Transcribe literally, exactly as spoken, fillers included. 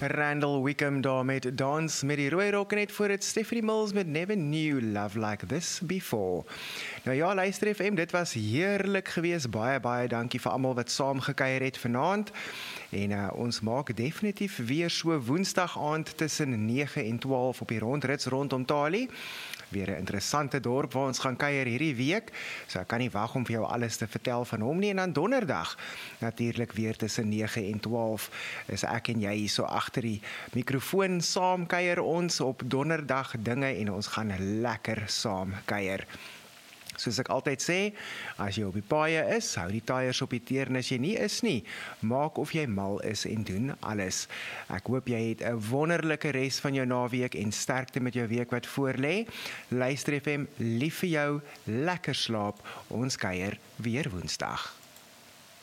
Randall Wickham daar met Dans met die rooi rok, net voor het Stephanie Mills met Never Knew Love Like This Before. Nou ja, luister F M, dit was heerlik geweest, baie baie dankie vir almal wat saam gekuier het vanaand. En uh, ons maak definitief weer so woensdag aand tussen nege en twaalf op die rondrits rondom Talie. Weer 'n interessante dorp waar ons gaan kuier hierdie week. So ek kan nie wag om vir jou alles te vertel van hom nie. En dan donderdag, natuurlik weer tussen nege en twaalf, is ek en jy hier so agter die mikrofoon saam kuier ons op donderdag dinge en ons gaan lekker saam kuier. Soos ek altyd sê, as jy op die paaie is, hou die tyres op die teer en as jy nie is nie, maak of jy mal is en doen alles. Ek hoop jy het 'n wonderlike res van jou naweek en sterkte met jou week wat voorlê. Luister F M, lief vir jou, lekker slaap, ons kuier weer woensdag.